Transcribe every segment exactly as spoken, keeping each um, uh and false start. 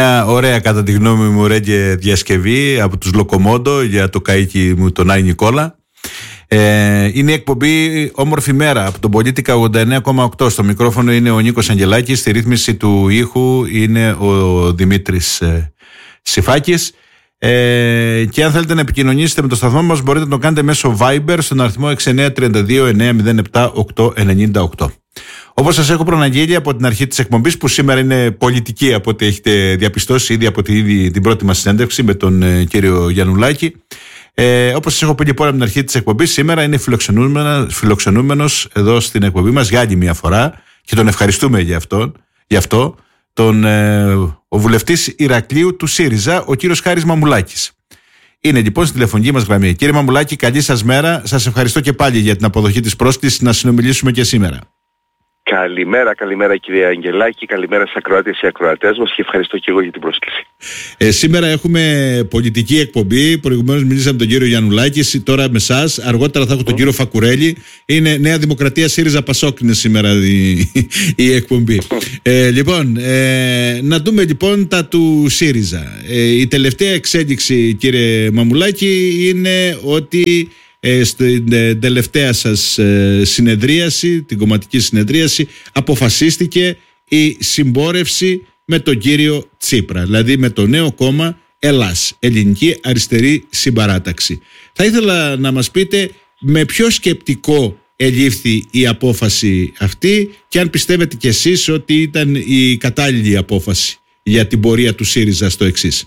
Μια ωραία, κατά τη γνώμη μου, ρέγγε διασκευή από τους Λοκομόντο για το καίκι μου τον Άι Νικόλα. Ε, είναι η εκπομπή Όμορφη Μέρα από τον Πολίτικα ογδόντα εννέα κόμμα οκτώ. Στο μικρόφωνο είναι ο Νίκος Αγγελάκης, στη ρύθμιση του ήχου είναι ο Δημήτρης ε, Συφάκης. Ε, και αν θέλετε να επικοινωνήσετε με το σταθμό μας, μπορείτε να το κάνετε μέσω Viber στον αριθμό έξι εννιά τρία δύο εννιά μηδέν επτά οκτώ εννιά οκτώ. Όπως σας έχω προναγγείλει από την αρχή της εκπομπής, που σήμερα είναι πολιτική από ό,τι έχετε διαπιστώσει ήδη από την, την πρώτη μας συνέντευξη με τον ε, κύριο Γιαννουλάκη, ε, όπως σας έχω πει λοιπόν από την αρχή της εκπομπής, σήμερα είναι φιλοξενούμενος εδώ στην εκπομπή μας για άλλη μια φορά και τον ευχαριστούμε για αυτό, για αυτό τον, ε, ο βουλευτής Ηρακλείου του ΣΥΡΙΖΑ, ο κύριος Χάρης Μαμουλάκης. Είναι λοιπόν στην τηλεφωνική μας γραμμή. Κύριε Μαμουλάκη, καλή σας μέρα. Σας ευχαριστώ και πάλι για την αποδοχή της πρόσκλησης να συνομιλήσουμε και σήμερα. Καλημέρα, καλημέρα κύριε Αγγελάκη, καλημέρα στις ακροάτες και ακροατές μας και ευχαριστώ και εγώ για την πρόσκληση. Ε, σήμερα έχουμε πολιτική εκπομπή, προηγουμένως μιλήσαμε με τον κύριο Γιαννουλάκη, τώρα με εσάς, αργότερα θα έχω τον mm. κύριο Φακουρέλη. Είναι Νέα Δημοκρατία ΣΥΡΙΖΑ Πασόκ είναι σήμερα η, η εκπομπή. Mm. Ε, λοιπόν, ε, να δούμε λοιπόν τα του ΣΥΡΙΖΑ. Ε, η τελευταία εξέλιξη, κύριε Μαμουλάκη, είναι ότι Ε, στην ε, τελευταία σας ε, συνεδρίαση, την κομματική συνεδρίαση, αποφασίστηκε η συμπόρευση με τον κύριο Τσίπρα, δηλαδή με το νέο κόμμα Ελλάς, Ελληνική Αριστερή Συμπαράταξη. Θα ήθελα να μας πείτε με ποιο σκεπτικό ελήφθη η απόφαση αυτή και αν πιστεύετε κι εσείς ότι ήταν η κατάλληλη απόφαση για την πορεία του ΣΥΡΙΖΑ στο εξής.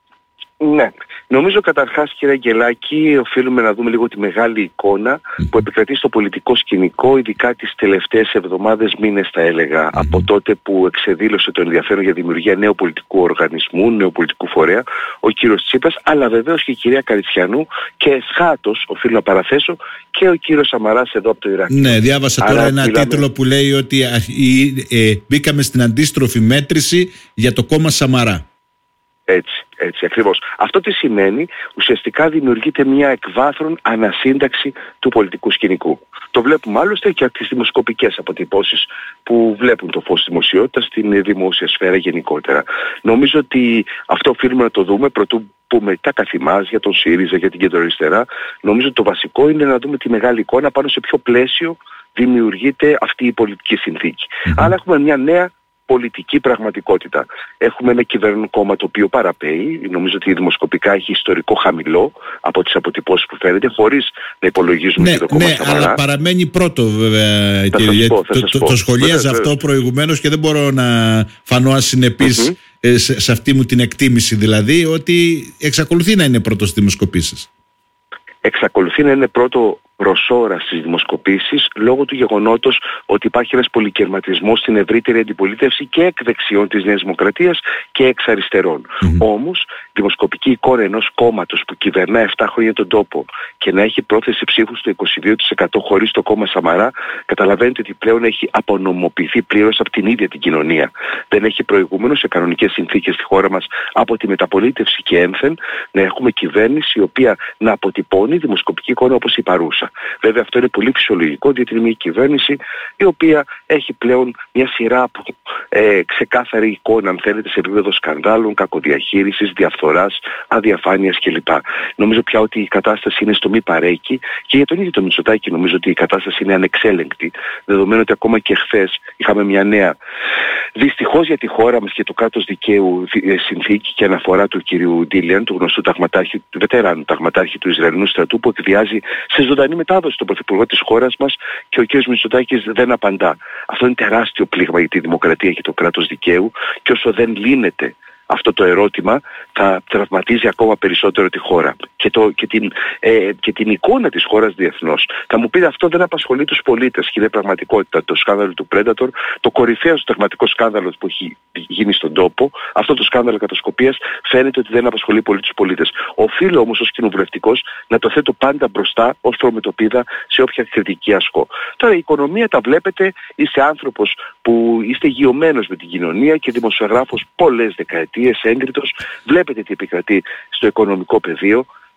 Ναι. Νομίζω καταρχάς, κύριε Αγγελάκη, οφείλουμε να δούμε λίγο τη μεγάλη εικόνα που επικρατεί στο πολιτικό σκηνικό, ειδικά τις τελευταίες εβδομάδες, μήνες θα έλεγα, mm-hmm. από τότε που εξεδήλωσε το ενδιαφέρον για δημιουργία νέου πολιτικού οργανισμού, νέου πολιτικού φορέα, ο κύριος Τσίπρας, αλλά βεβαίως και η κυρία Καριτσιανού και εσχάτως, οφείλω να παραθέσω, και ο κύριος Σαμαράς εδώ από το Ηράκλειο. Ναι, διάβασα τώρα Άρα, ένα μιλάμε... τίτλο που λέει ότι ε, ε, μπήκαμε στην αντίστροφη μέτρηση για το κόμμα Σαμαρά. Έτσι, έτσι ακριβώς. Αυτό τι σημαίνει? Ουσιαστικά δημιουργείται μια εκβάθρον ανασύνταξη του πολιτικού σκηνικού. Το βλέπουμε άλλωστε και από τις δημοσκοπικές αποτυπώσεις που βλέπουν το φως της δημοσιότητας στην δημόσια σφαίρα γενικότερα. Νομίζω ότι αυτό οφείλουμε να το δούμε πρωτού πούμε τα καθημάς για τον ΣΥΡΙΖΑ, για την κεντροαριστερά. Νομίζω ότι το βασικό είναι να δούμε τη μεγάλη εικόνα πάνω σε ποιο πλαίσιο δημιουργείται αυτή η πολιτική συνθήκη. Mm-hmm. Αλλά έχουμε μια νέα πολιτική πραγματικότητα. Έχουμε ένα κυβερνόν κόμμα το οποίο παραπέει. Νομίζω ότι δημοσκοπικά έχει ιστορικό χαμηλό από τις αποτυπώσεις που φαίνεται, χωρίς να υπολογίζουμε ναι, το κόμμα ναι, Σαμαρά. Αλλά παραμένει πρώτο βέβαια. Και, πω, το, το, το σχολίαζα αυτό προηγουμένως και δεν μπορώ να φανώ ασυνεπής mm-hmm. ε, σε, σε αυτή μου την εκτίμηση, δηλαδή ότι εξακολουθεί να είναι πρώτος στις δημοσκοπήσεις. Εξακολουθεί να είναι πρώτο προς ώρα στις δημοσκοπήσεις λόγω του γεγονότος ότι υπάρχει ένας πολυκερματισμός στην ευρύτερη αντιπολίτευση και εκ δεξιών της Νέας Δημοκρατίας και εξ αριστερών. Mm-hmm. Όμως, δημοσκοπική εικόνα ενός κόμματος που κυβερνά επτά χρόνια τον τόπο και να έχει πρόθεση ψήφου στο είκοσι δύο τοις εκατό χωρίς το κόμμα Σαμαρά, καταλαβαίνετε ότι πλέον έχει απονομοποιηθεί πλήρως από την ίδια την κοινωνία. Δεν έχει προηγούμενο σε κανονικές συνθήκες στη χώρα μας από τη μεταπολίτευση και ένθεν να έχουμε κυβέρνηση η οποία να αποτυπώνει δημοσκοπική εικόνα όπως η παρούσα. Βέβαια αυτό είναι πολύ φυσιολογικό, διότι είναι μια κυβέρνηση η οποία έχει πλέον μια σειρά από ε, ξεκάθαρη εικόνα, αν θέλετε, σε επίπεδο σκανδάλων, κακοδιαχείρισης, διαφθοράς, αδιαφάνειας κλπ. Νομίζω πια ότι η κατάσταση είναι στο μη παρέκει και για τον ίδιο τον Μητσοτάκη νομίζω ότι η κατάσταση είναι ανεξέλεγκτη, δεδομένου ότι ακόμα και χθες είχαμε μια νέα, δυστυχώς για τη χώρα μας και το κράτος δικαίου συνθήκη και αναφορά του κυρίου Ντίλιαν, του γνωστού ταγματάρχη, του βετεράνου ταγματάρχη του Ισραηλινού στρατού, που εκβιάζει σε ζωντανή μετάδοση τον πρωθυπουργό της χώρας μας και ο κ. Μητσοτάκης δεν απαντά. Αυτό είναι τεράστιο πλήγμα για τη δημοκρατία και το κράτος δικαίου και όσο δεν λύνεται αυτό το ερώτημα θα τραυματίζει ακόμα περισσότερο τη χώρα και, το, και, την, ε, και την εικόνα της χώρας διεθνώς. Θα μου πείτε αυτό δεν απασχολεί τους πολίτες και είναι πραγματικότητα. Το σκάνδαλο του Predator, το κορυφαίο συνταγματικό σκάνδαλο που έχει γίνει στον τόπο, αυτό το σκάνδαλο κατασκοπίας φαίνεται ότι δεν απασχολεί πολύ τους πολίτες. Οφείλω όμως ως κοινοβουλευτικός να το θέτω πάντα μπροστά ως προμετωπίδα σε όποια κριτική ασκώ. Τώρα η οικονομία τα βλέπετε, είστε άνθρωπος που είστε γειωμένος με την κοινωνία και δημοσιογράφος πολλές δεκαετίες έγκριτος, βλέπετε τι επικρατεί στο οικονομικό πεδίο.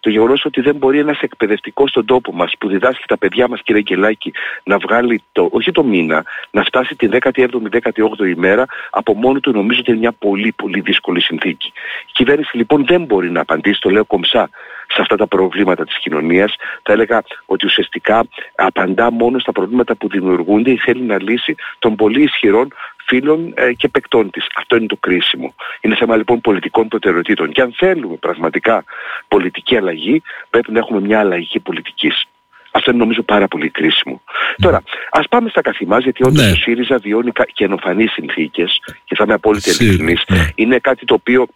το γεγονός ότι δεν μπορεί ένας εκπαιδευτικός στον τόπο μας που διδάσκει τα παιδιά μας, κύριε Γκελάκη, να βγάλει το, όχι το μήνα, να φτάσει την δέκατη έβδομη δέκατη όγδοη ημέρα, από μόνο του νομίζω ότι είναι μια πολύ πολύ δύσκολη συνθήκη. Η κυβέρνηση λοιπόν δεν μπορεί να απαντήσει, το λέω κομψά, σε αυτά τα προβλήματα της κοινωνίας. Θα έλεγα ότι ουσιαστικά απαντά μόνο στα προβλήματα που δημιουργούνται ή θέλει να λύσει των πολύ ισχυρών φίλων ε, και παικτών της. Αυτό είναι το κρίσιμο. Είναι θέμα λοιπόν πολιτικών προτεραιοτήτων. Και αν θέλουμε πραγματικά πολιτική αλλαγή, πρέπει να έχουμε μια αλλαγή πολιτικής. Αυτό είναι νομίζω πάρα πολύ κρίσιμο. Mm. Τώρα, ας πάμε στα καθημάς, γιατί όντως ναι. ο ΣΥΡΙΖΑ βιώνει καινοφανείς συνθήκες και θα είμαι απόλυτα ειλικρινής. Ναι. Είναι κάτι το οποίο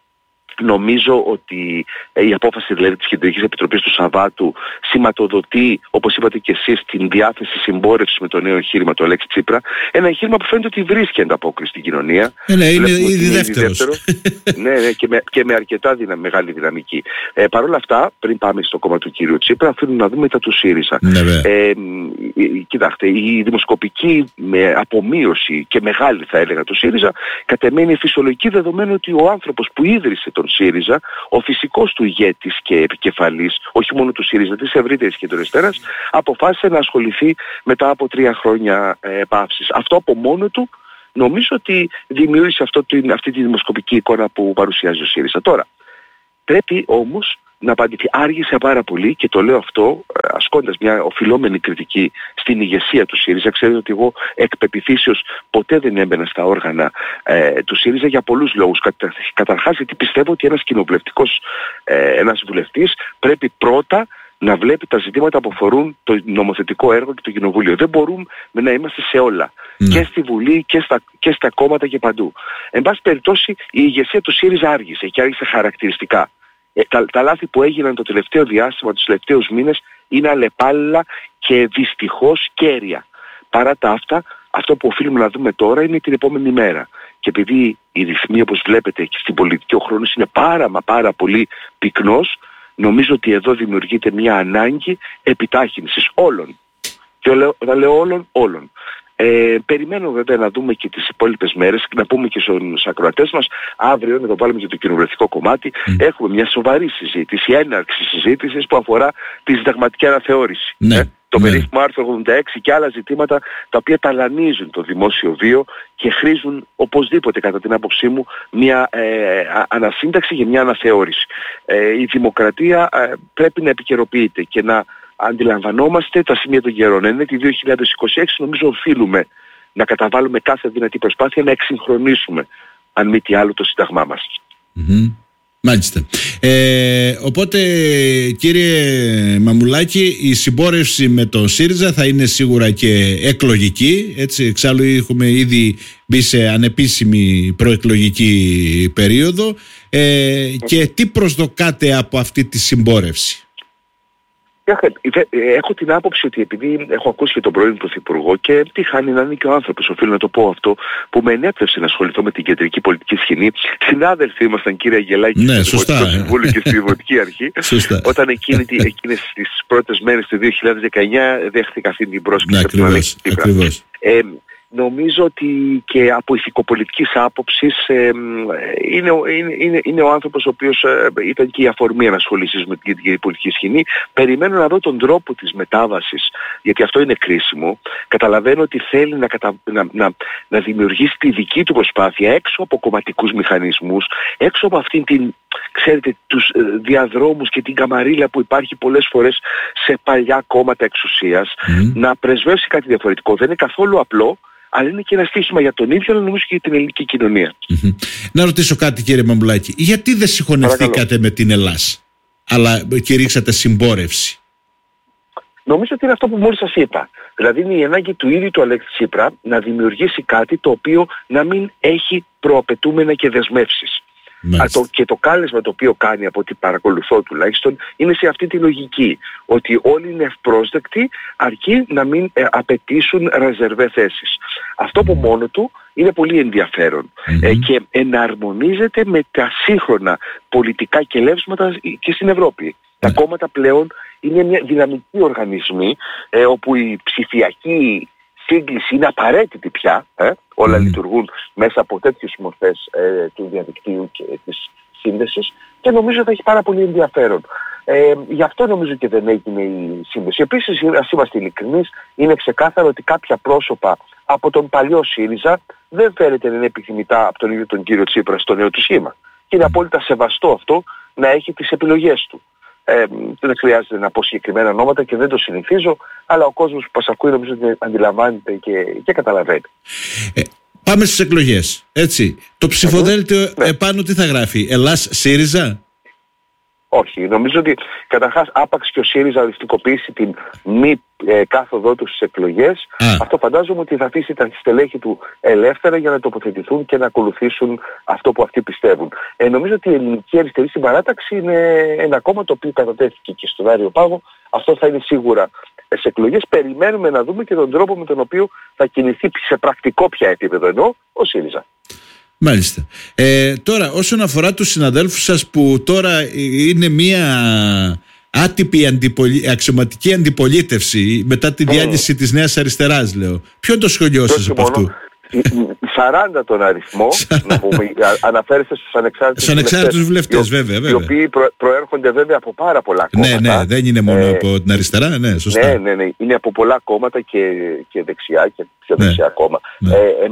νομίζω ότι η απόφαση δηλαδή της Κεντρικής Επιτροπής του Σαββάτου σηματοδοτεί, όπως είπατε και εσείς, την διάθεση συμπόρευσης με το νέο εγχείρημα του Αλέξη Τσίπρα. Ένα εγχείρημα που φαίνεται ότι βρίσκει ανταπόκριση στην κοινωνία. Ε, ναι, είναι ήδη δεύτερος. ναι, ναι, και με, και με αρκετά δυνα, μεγάλη δυναμική. Ε, Παρ' όλα αυτά, πριν πάμε στο κόμμα του κυρίου Τσίπρα, θέλουμε να δούμε τα του ΣΥΡΙΖΑ. Ναι, ε, κοιτάξτε, η δημοσκοπική με απομείωση και μεγάλη θα έλεγα του ΣΥΡΙΖΑ, κατ' εμέ είναι φυσιολογική, δεδομένου ότι ο άνθρωπος που ίδρυσε τον ΣΥΡΙΖΑ, ο φυσικός του ηγέτης και επικεφαλής, όχι μόνο του ΣΥΡΙΖΑ, της ευρύτερης κεντροαριστεράς, αποφάσισε να ασχοληθεί μετά από τρία χρόνια ε, παύσης. Αυτό από μόνο του νομίζω ότι δημιούργησε αυτό, αυτή τη δημοσκοπική εικόνα που παρουσιάζει ο ΣΥΡΙΖΑ. Τώρα, πρέπει όμως να απαντηθεί. Άργησε πάρα πολύ και το λέω αυτό ασκώντας μια οφειλόμενη κριτική στην ηγεσία του ΣΥΡΙΖΑ. Ξέρετε ότι εγώ εκ πεποιθήσεως ποτέ δεν έμπαινα στα όργανα ε, του ΣΥΡΙΖΑ για πολλούς λόγους. Κατα, καταρχάς γιατί πιστεύω ότι ένας κοινοβουλευτικός, ε, ένας βουλευτής πρέπει πρώτα να βλέπει τα ζητήματα που αφορούν το νομοθετικό έργο και το κοινοβούλιο. Δεν μπορούμε να είμαστε σε όλα. Mm. Και στη Βουλή και στα, και στα κόμματα και παντού. Εν πάση περιπτώσει η ηγεσία του ΣΥΡΙΖΑ άργησε και άργησε χαρακτηριστικά. Ε, τα, τα λάθη που έγιναν το τελευταίο διάστημα, τους τελευταίους μήνες, είναι αλλεπάλληλα και δυστυχώς κέρια. Παρά τα αυτά, αυτό που οφείλουμε να δούμε τώρα είναι την επόμενη μέρα. Και επειδή οι ρυθμοί, όπως βλέπετε, και στην πολιτική ο χρόνος είναι πάρα μα πάρα πολύ πυκνός, νομίζω ότι εδώ δημιουργείται μια ανάγκη επιτάχυνσης όλων. Και όταν λέω όλων, όλων. Ε, περιμένω βέβαια να δούμε και τις υπόλοιπες μέρες και να πούμε και στους ακροατές μας, αύριο να το βάλουμε και το κοινοβουλευτικό κομμάτι, mm. έχουμε μια σοβαρή συζήτηση, έναρξη συζήτησης που αφορά τη συνταγματική αναθεώρηση. Ναι. Ε, το ναι. περίφημο άρθρο ογδόντα έξι και άλλα ζητήματα τα οποία ταλανίζουν το δημόσιο βίο και χρήζουν οπωσδήποτε κατά την άποψή μου μια ε, ανασύνταξη για μια αναθεώρηση. Ε, η δημοκρατία ε, πρέπει να επικαιροποιείται και να αντιλαμβανόμαστε τα σημεία των καιρών. Είναι ότι δύο χιλιάδες είκοσι έξι νομίζω οφείλουμε να καταβάλουμε κάθε δυνατή προσπάθεια να εξυγχρονίσουμε, αν μη τι άλλο, το σύνταγμά μας. Mm-hmm. Μάλιστα. Ε, οπότε, κύριε Μαμουλάκη, η συμπόρευση με τον ΣΥΡΙΖΑ θα είναι σίγουρα και εκλογική. Έτσι, εξάλλου έχουμε ήδη μπει σε ανεπίσημη προεκλογική περίοδο. Ε, και τι προσδοκάτε από αυτή τη συμπόρευση? Έχω την άποψη ότι επειδή έχω ακούσει και τον πρώην Πρωθυπουργό και τι χάνει να είναι και ο άνθρωπος, οφείλω να το πω αυτό, που με ενέπνευσε να ασχοληθώ με την κεντρική πολιτική σκηνή. Συνάδελφοι ήμασταν, κύριε Αγγελάκη, ναι, στο Δημοτικό Συμβούλιο και στη Δημοτική Αρχή. Σωστά. Όταν εκείνη, εκείνες τις πρώτες μέρες του δύο χιλιάδες δεκαεννιά δέχτηκα αυτή την πρόσκληση. Ναι, ακριβώς, ακριβώς. Ε, Νομίζω ότι και από ηθικοπολιτικής άποψης ε, είναι, είναι, είναι, είναι ο άνθρωπος ο οποίος ε, ήταν και η αφορμή να ασχολήσεις με την, την πολιτική σκηνή. Περιμένω να δω τον τρόπο της μετάβασης, γιατί αυτό είναι κρίσιμο. Καταλαβαίνω ότι θέλει να, κατα, να, να, να δημιουργήσει τη δική του προσπάθεια έξω από κομματικούς μηχανισμούς, έξω από αυτήν την, ξέρετε, τους ε, διαδρόμους και την καμαρίλα που υπάρχει πολλές φορές σε παλιά κόμματα εξουσίας, mm. να πρεσβεύσει κάτι διαφορετικό. Δεν είναι καθόλου απλό, αλλά είναι και ένα στοίχημα για τον ίδιο, αλλά νομίζω και για την ελληνική κοινωνία. Mm-hmm. Να ρωτήσω κάτι, κύριε Μαμουλάκη, γιατί δεν συγχωνευτήκατε με την Ελλάς, αλλά κηρύξατε συμπόρευση? Νομίζω ότι είναι αυτό που μόλις σας είπα. Δηλαδή είναι η ανάγκη του ίδιου του Αλέξη Τσίπρα να δημιουργήσει κάτι το οποίο να μην έχει προαπαιτούμενα και δεσμεύσεις. Το, και το κάλεσμα το οποίο κάνει, από ό,τι παρακολουθώ τουλάχιστον, είναι σε αυτή τη λογική. Ότι όλοι είναι ευπρόσδεκτοι, αρκεί να μην ε, απαιτήσουν ρεζερβέ θέσεις. Αυτό από μόνο του είναι πολύ ενδιαφέρον mm-hmm. ε, και εναρμονίζεται με τα σύγχρονα πολιτικά κελεύσματα και στην Ευρώπη. Mm-hmm. Τα κόμματα πλέον είναι μια δυναμική οργανισμοί ε, όπου η ψηφιακή σύγκληση είναι απαραίτητη πια, ε, όλα mm. λειτουργούν μέσα από τέτοιες μορφές ε, του διαδικτύου και της σύνδεσης και νομίζω θα έχει πάρα πολύ ενδιαφέρον. Ε, γι' αυτό νομίζω και δεν έγινε η σύνδεση. Επίσης, ας είμαστε ειλικρινείς, είναι ξεκάθαρο ότι κάποια πρόσωπα από τον παλιό ΣΥΡΙΖΑ δεν φαίνεται να είναι επιθυμητά από τον ίδιο τον κύριο Τσίπρα στο νέο του σχήμα. Και είναι απόλυτα σεβαστό αυτό να έχει τις επιλογές του. Ε, δεν χρειάζεται να πω συγκεκριμένα ονόματα και δεν το συνηθίζω, αλλά ο κόσμος που μας ακούει νομίζω ότι αντιλαμβάνεται και, και καταλαβαίνει. Ε, πάμε στις εκλογές. Έτσι. Το ψηφοδέλτιο mm-hmm. επάνω τι θα γράφει, Ελλάς ΣΥΡΙΖΑ? Όχι, νομίζω ότι καταρχάς άπαξ και ο ΣΥΡΙΖΑ οριστικοποιήσει την μη ε, κάθοδό του στις εκλογές, ah. αυτό φαντάζομαι ότι θα αφήσει τα στελέχη του ελεύθερα για να τοποθετηθούν και να ακολουθήσουν αυτό που αυτοί πιστεύουν. Ε, νομίζω ότι η Ελληνική Αριστερή Συμπαράταξη είναι ένα κόμμα το οποίο κατατέθηκε και στον Άριο Πάγο. Αυτό θα είναι σίγουρα στις εκλογές. Περιμένουμε να δούμε και τον τρόπο με τον οποίο θα κινηθεί σε πρακτικό πια επίπεδο εννοώ ο ΣΥΡΙΖΑ. Μάλιστα. Ε, τώρα όσον αφορά τους συναδέλφους σας που τώρα είναι μια άτυπη αντιπολι... αξιωματική αντιπολίτευση μετά τη διάλυση mm. της Νέας Αριστεράς, λέω. Ποιο είναι το σχολείο σας από αυτού? σαράντα τον αριθμό, να πούμε, αναφέρεστε στους ανεξάρτητους, στους ανεξάρτητους βουλευτές, βέβαια, βέβαια. Οι οποίοι προ, προέρχονται βέβαια από πάρα πολλά κόμματα. Ναι, ναι, δεν είναι μόνο ε, από την αριστερά, ναι, σωστά. Ναι, ναι, ναι, είναι από πολλά κόμματα και, και δεξιά και πιο ναι, δεξιά κόμμα. Ναι. Ε, ε,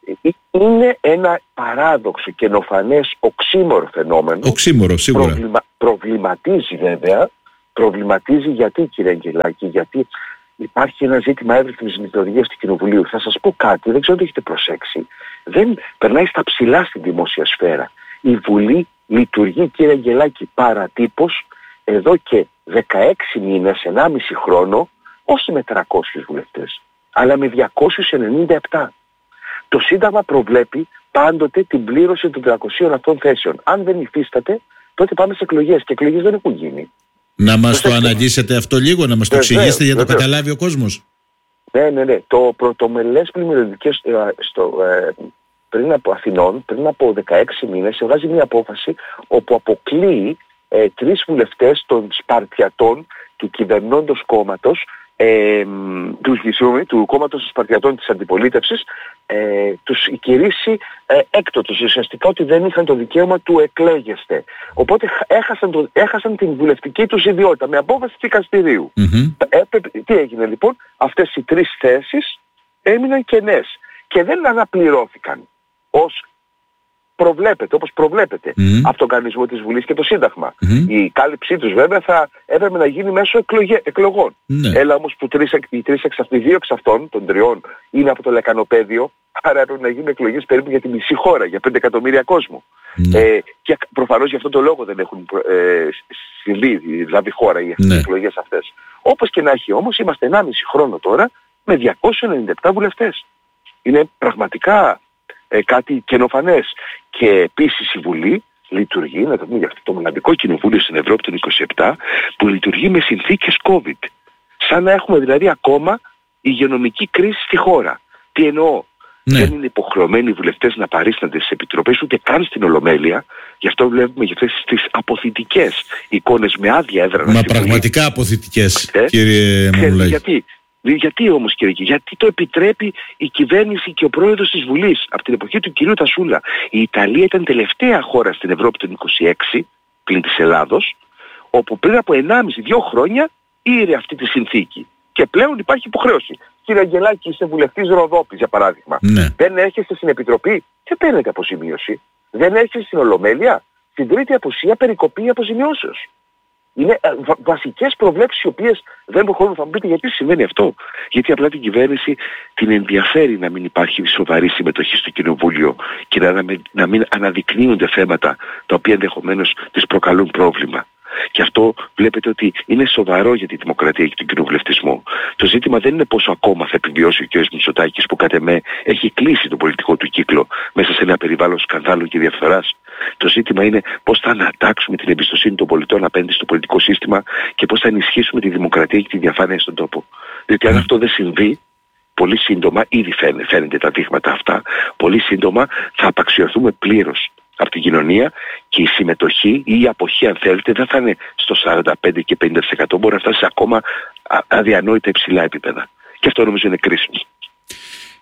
είναι ένα παράδοξο και νοφανές οξύμορο φαινόμενο. Οξύμορο, σίγουρα. Προβλημα, προβληματίζει βέβαια. Προβληματίζει γιατί, κύριε Αγγελάκη, γιατί υπάρχει ένα ζήτημα εύρυθμης λειτουργίας του Κοινοβουλίου. Θα σας πω κάτι, δεν ξέρω αν το έχετε προσέξει. Δεν περνάει στα ψηλά στην δημόσια σφαίρα. Η Βουλή λειτουργεί, κύριε Αγγελάκη, παρατύπως εδώ και δεκαέξι μήνες, ενάμιση χρόνο, όχι με τριακόσιους βουλευτές, αλλά με διακόσιους ενενήντα επτά. Το Σύνταγμα προβλέπει πάντοτε την πλήρωση των τριακοσίων αυτών θέσεων. Αν δεν υφίσταται, τότε πάμε σε εκλογές και εκλογές δεν έχουν γίνει. Να μας το αναλύσετε αυτό λίγο, να μας το εξηγήσετε για να το καταλάβει ο κόσμος. Ναι, ναι, ναι. Το πρωτομελές πλημμυρικές στο, ε, πριν από Αθηνών, πριν από δεκαέξι μήνες, βγάζει μια απόφαση όπου αποκλείει ε, τρεις βουλευτές των Σπαρτιατών του κυβερνώντος κόμματος, ε, του, του κόμματος των Σπαρτιατών της αντιπολίτευσης, ε, τους κηρύσσει ε, έκτοτος, ουσιαστικά ότι δεν είχαν το δικαίωμα του εκλέγεστε. Οπότε έχασαν, το, έχασαν την βουλευτική τους ιδιότητα με απόφαση δικαστηρίου. Mm-hmm. Ε, τι έγινε λοιπόν? Αυτές οι τρεις θέσεις έμειναν κενές και δεν αναπληρώθηκαν ως προβλέπεται, όπως προβλέπεται mm-hmm. από τον κανονισμό της Βουλής και το Σύνταγμα. Mm-hmm. Η κάλυψή τους βέβαια θα έπρεπε να γίνει μέσω εκλογε, εκλογών. Mm-hmm. Έλα όμως που τρεις, οι, τρεις εξ, οι δύο εξ αυτών, των τριών, είναι από το λεκανοπέδιο, άρα έπρεπε να γίνουν εκλογές περίπου για τη μισή χώρα, για πέντε εκατομμύρια κόσμο. Mm-hmm. Ε, και προφανώς γι' αυτό το λόγο δεν έχουν ε, συμβεί, δηλαδή χώρα, οι mm-hmm. εκλογές αυτές. Όπως και να έχει όμως, είμαστε ενάμιση χρόνο τώρα με διακόσιους ενενήντα επτά βουλευτές. Είναι πραγματικά Ε, κάτι καινοφανές. Και επίσης η Βουλή λειτουργεί, να το πούμε για αυτό το μοναδικό κοινοβούλιο στην Ευρώπη των είκοσι επτά, που λειτουργεί με συνθήκες COVID. Σαν να έχουμε δηλαδή ακόμα υγειονομική κρίση στη χώρα. Τι εννοώ? Ναι. Δεν είναι υποχρεωμένοι οι βουλευτές να παρίστανται στις επιτροπές ούτε καν στην Ολομέλεια. Γι' αυτό βλέπουμε για αυτές τις αποθητικές εικόνες με άδεια έδρανα. Μα πραγματικά αποθητικές, ε? κύριε Μανουλάκη. Γιατί? Γιατί όμως, κύριε, γιατί το επιτρέπει η κυβέρνηση και ο πρόεδρος της Βουλής από την εποχή του κυρίου Τασούλα? Η Ιταλία ήταν τελευταία χώρα στην Ευρώπη των είκοσι έξι, πλην της Ελλάδος, όπου πριν από ενάμιση δύο χρόνια ήρε αυτή τη συνθήκη. Και πλέον υπάρχει υποχρέωση. Κύριε Αγγελάκη, είστε βουλευτής Ροδόπης, για παράδειγμα. Ναι. Δεν έρχεστε στην Επιτροπή και παίρνετε αποζημίωση. Δεν έρχεστε στην Ολομέλεια. Στην τρίτη απουσία περικοπή αποζημιώσεως. Είναι βα- βασικές προβλέψεις οι οποίες δεν προχωρούν. Θα μου πείτε γιατί συμβαίνει αυτό? Γιατί απλά την κυβέρνηση την ενδιαφέρει να μην υπάρχει σοβαρή συμμετοχή στο Κοινοβούλιο και να, να μην αναδεικνύονται θέματα τα οποία ενδεχομένως τις προκαλούν πρόβλημα. Και αυτό βλέπετε ότι είναι σοβαρό για τη δημοκρατία και τον κοινοβουλευτισμό. Το ζήτημα δεν είναι πόσο ακόμα θα επιβιώσει ο κ. Μητσοτάκης, που κατ' εμέ έχει κλείσει τον πολιτικό του κύκλο μέσα σε ένα περιβάλλον σκανδάλων και διαφθοράς. Το ζήτημα είναι πώς θα ανατάξουμε την εμπιστοσύνη των πολιτών απέναντι στο πολιτικό σύστημα και πώς θα ενισχύσουμε τη δημοκρατία και τη διαφάνεια στον τόπο. Διότι αν αυτό δεν συμβεί, πολύ σύντομα, ήδη φαίνεται, φαίνεται τα δείγματα αυτά, πολύ σύντομα θα απαξιωθούμε πλήρως από την κοινωνία και η συμμετοχή ή η αποχή, αν θέλετε, δεν θα είναι στο σαράντα πέντε και πενήντα τοις εκατό, μπορεί να φτάσει σε ακόμα αδιανόητα υψηλά επίπεδα. Και αυτό νομίζω είναι κρίσιμο.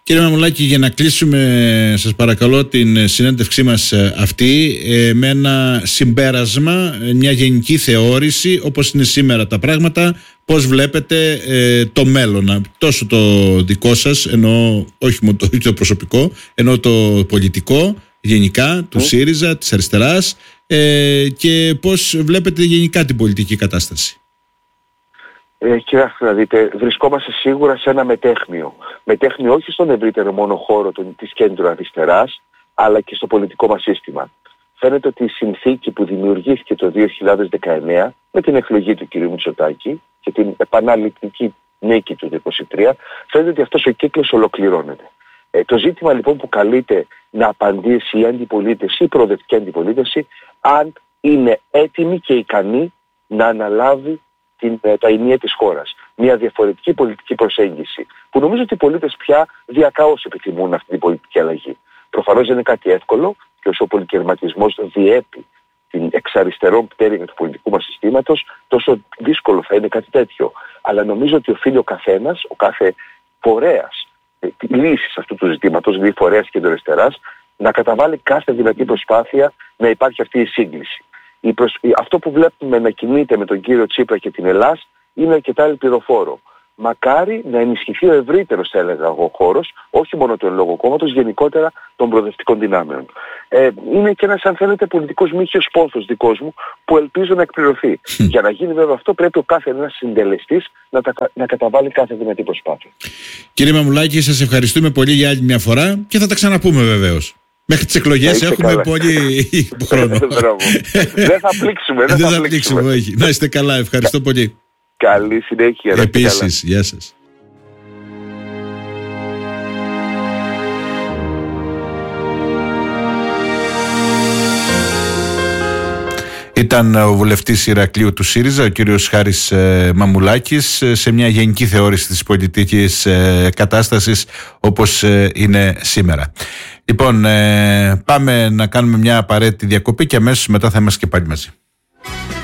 Κύριε Μαμουλάκη, για να κλείσουμε, σας παρακαλώ, την συνέντευξή μας αυτή με ένα συμπέρασμα, μια γενική θεώρηση, όπως είναι σήμερα τα πράγματα, πώς βλέπετε ε, το μέλλον, τόσο το δικό σας, ενώ όχι μόνο το, το προσωπικό, ενώ το πολιτικό, γενικά, του mm. ΣΥΡΙΖΑ, της αριστεράς, ε, και πώς βλέπετε γενικά την πολιτική κατάσταση. Ε, κοιτάξτε να δείτε, βρισκόμαστε σίγουρα σε ένα μετέχμιο. Μετέχμιο όχι στον ευρύτερο μόνο χώρο της κέντρο αριστεράς, αλλά και στο πολιτικό μας σύστημα. Φαίνεται ότι η συνθήκη που δημιουργήθηκε το δύο χιλιάδες δεκαεννέα με την εκλογή του κ. Μητσοτάκη και την επαναληπτική νίκη του είκοσι τρία, φαίνεται ότι αυτός ο κύκλος ολοκληρώνεται. Ε, το ζήτημα λοιπόν που καλείται να απαντήσει η αντιπολίτευση, η προοδευτική αντιπολίτευση, αν είναι έτοιμη και ικανή να αναλάβει την, τα ενία της χώρας. Μια διαφορετική πολιτική προσέγγιση, που νομίζω ότι οι πολίτες πια διακαώς επιθυμούν αυτή την πολιτική αλλαγή. Προφανώς δεν είναι κάτι εύκολο και όσο ο πολυκερματισμός διέπει την εξαριστερών πτέρυγα του πολιτικού μας συστήματος, τόσο δύσκολο θα είναι κάτι τέτοιο. Αλλά νομίζω ότι οφείλει ο καθένας, ο κάθε φορέας λύσης αυτού του ζητήματος, δηλαδή φορέας κεντροαριστεράς, να καταβάλει κάθε δυνατή προσπάθεια να υπάρχει αυτή η σύγκληση. Η προσ... Αυτό που βλέπουμε να κινείται με τον κύριο Τσίπρα και την Ελλάς είναι αρκετά ελπιδοφόρο. Μακάρι να ενισχυθεί ο ευρύτερος, θα έλεγα εγώ, χώρος, όχι μόνο του εν λόγω κόμματος, γενικότερα των προοδευτικών δυνάμεων. Ε, είναι και ένας, αν θέλετε, πολιτικός μύχιος πόθος δικός μου, που ελπίζω να εκπληρωθεί. Για να γίνει βέβαια αυτό, πρέπει ο κάθε ένας συντελεστής να, τα, να καταβάλει κάθε δυνατή προσπάθεια. Κύριε Μαμουλάκη, σας ευχαριστούμε πολύ για άλλη μια φορά και θα τα ξαναπούμε βεβαίως. Μέχρι τις εκλογές έχουμε καλά. Πολύ χρόνο. Δεν θα πλήξουμε. Δεν, δεν θα θα πλήξουμε, όχι. Να είστε καλά, ευχαριστώ πολύ. Καλή συνέχεια. Επίσης, γεια σας. Ήταν ο βουλευτής Ηρακλείου του ΣΥΡΙΖΑ, ο κύριος Χάρης ε, Μαμουλάκης, σε μια γενική θεώρηση της πολιτικής ε, κατάστασης όπως ε, είναι σήμερα. Λοιπόν, ε, πάμε να κάνουμε μια απαραίτητη διακοπή και αμέσως μετά θα είμαστε και πάλι μαζί.